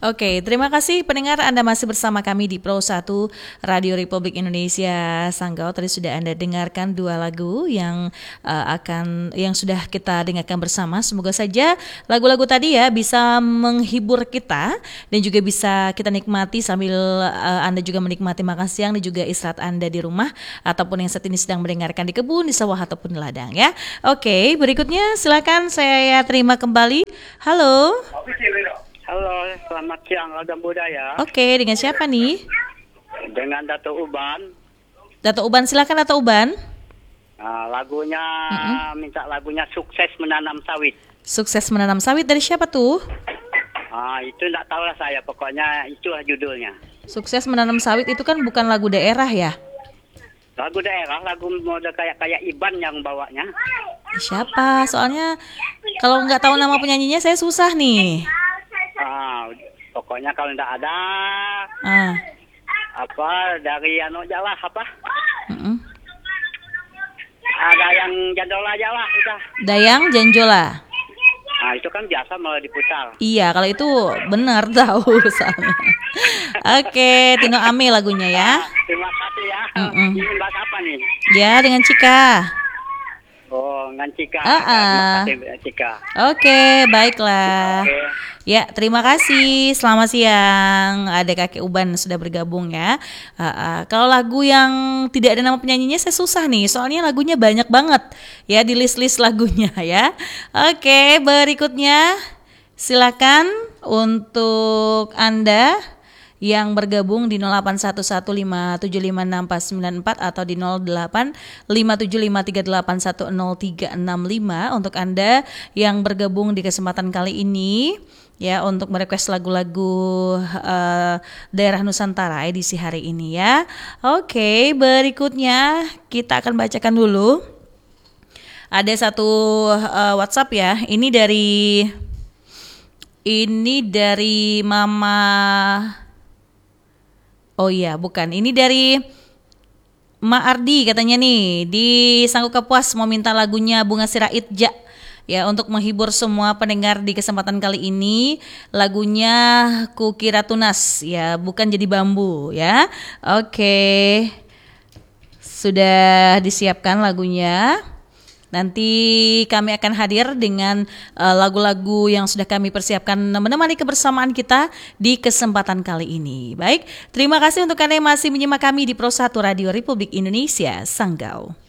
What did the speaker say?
Oke, terima kasih pendengar, Anda masih bersama kami di Pro 1 Radio Republik Indonesia Sanggau. Tadi sudah Anda dengarkan dua lagu yang yang sudah kita dengarkan bersama. Semoga saja lagu-lagu tadi ya bisa menghibur kita dan juga bisa kita nikmati sambil Anda juga menikmati makan siang dan juga istirahat Anda di rumah ataupun yang saat ini sedang mendengarkan di kebun, di sawah ataupun di ladang ya. Oke, berikutnya silakan saya terima kembali. Halo. Halo, selamat siang Lagam Budaya. Oke, dengan siapa nih? Dengan Dato Uban. Dato Uban, silakan Dato Uban. Lagunya minta lagunya Sukses Menanam Sawit. Sukses Menanam Sawit dari siapa tuh? Itu enggak tahu lah saya, pokoknya itulah judulnya. Sukses Menanam Sawit itu kan bukan lagu daerah ya? Lagu daerah, lagu model kayak Iban yang bawanya. Siapa? Soalnya kalau nggak tahu nama penyanyinya saya susah nih. Pokoknya kalau enggak ada dari Jawa apa? Ada yang Janjola Jawa udah. Dayang Janjola. Itu kan biasa malah diputar. Iya, kalau itu benar tahu soalnya. Oke, Tino Ame lagunya ya. Terima kasih ya. Ini bahas apa nih? Ya, dengan Cika. Dengan Cika. Terima kasih Cika. Oke, baiklah. Oke. Ya, terima kasih. Selamat siang. Ada Kakek Uban sudah bergabung ya. Kalau lagu yang tidak ada nama penyanyinya saya susah nih. Soalnya lagunya banyak banget ya di list-list lagunya ya. Oke, berikutnya silakan untuk Anda yang bergabung di 081157564494 atau di 085753810365 untuk Anda yang bergabung di kesempatan kali ini ya untuk merequest lagu-lagu daerah Nusantara edisi hari ini ya. Oke, berikutnya kita akan bacakan dulu. Ada satu WhatsApp ya. Ini dari Mama. Oh iya, bukan. Ini dari Ma Ardi katanya nih, di Sanggup Kapuas mau minta lagunya Bunga Sirait Ja. Ya, untuk menghibur semua pendengar di kesempatan kali ini, lagunya Kukira Tunas ya, bukan jadi bambu ya. Oke. Sudah disiapkan lagunya. Nanti kami akan hadir dengan lagu-lagu yang sudah kami persiapkan menemani kebersamaan kita di kesempatan kali ini. Baik, terima kasih untuk Anda yang masih menyimak kami di Pro 1 Radio Republik Indonesia Sanggau.